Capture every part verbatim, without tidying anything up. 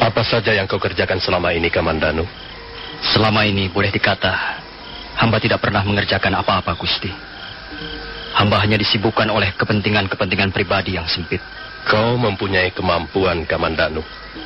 Apa saja yang kau kerjakan selama ini, Kamandanu? Selama ini boleh dikata, hamba tidak pernah mengerjakan apa-apa, Gusti. Hamba hanya disibukkan oleh kepentingan-kepentingan pribadi yang sempit. Kau mempunyai kemampuan, Kamandanu.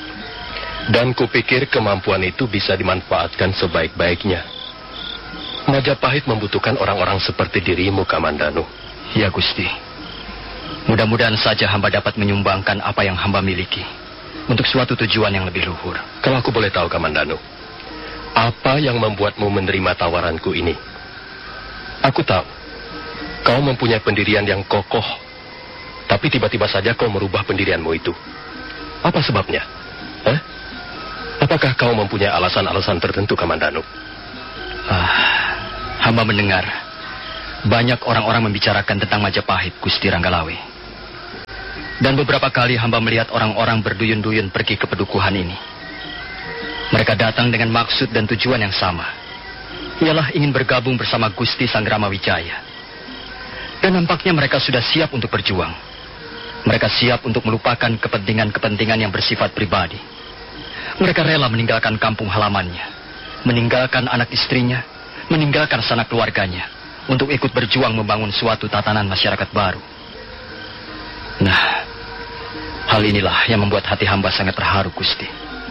Dan kupikir kemampuan itu bisa dimanfaatkan sebaik-baiknya. Majapahit membutuhkan orang-orang seperti dirimu, Kamandanu. Ya, Gusti. Mudah-mudahan saja hamba dapat menyumbangkan apa yang hamba miliki untuk suatu tujuan yang lebih luhur. Kalau aku boleh tahu, Kamandanu, apa yang membuatmu menerima tawaranku ini? Aku tahu, kau mempunyai pendirian yang kokoh, tapi tiba-tiba saja kau merubah pendirianmu itu. Apa sebabnya? Hah? Apakah kau mempunyai alasan-alasan tertentu, Kamandanu? Ah, hamba mendengar banyak orang-orang membicarakan tentang Majapahit, Gusti Ranggalawe. Dan beberapa kali hamba melihat orang-orang berduyun-duyun pergi ke pedukuhan ini. Mereka datang dengan maksud dan tujuan yang sama. Ialah ingin bergabung bersama Gusti Sanggrama Wijaya. Dan nampaknya mereka sudah siap untuk berjuang. Mereka siap untuk melupakan kepentingan-kepentingan yang bersifat pribadi. Mereka rela meninggalkan kampung halamannya, meninggalkan anak istrinya, meninggalkan sanak keluarganya, untuk ikut berjuang membangun suatu tatanan masyarakat baru. Nah, hal inilah yang membuat hati hamba sangat terharu, Gusti.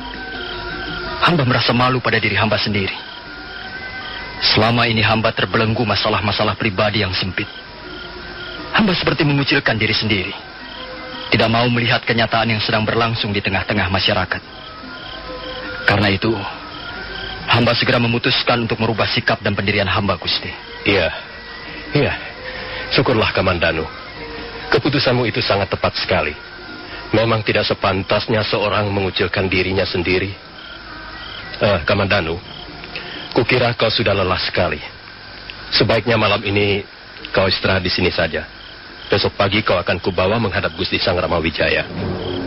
Hamba merasa malu pada diri hamba sendiri. Selama ini hamba terbelenggu masalah-masalah pribadi yang sempit. Hamba seperti mengucilkan diri sendiri. Tidak mau melihat kenyataan yang sedang berlangsung di tengah-tengah masyarakat. Karena itu, hamba segera memutuskan untuk merubah sikap dan pendirian hamba, Gusti. Iya, iya. Syukurlah, Kamandanu. Keputusanmu itu sangat tepat sekali. Memang tidak sepantasnya seorang mengucilkan dirinya sendiri. Eh, Kamandanu, kukira kau sudah lelah sekali. Sebaiknya malam ini kau istirahat di sini saja. Besok pagi kau akan kubawa menghadap Gusti Sanggrama Wijaya.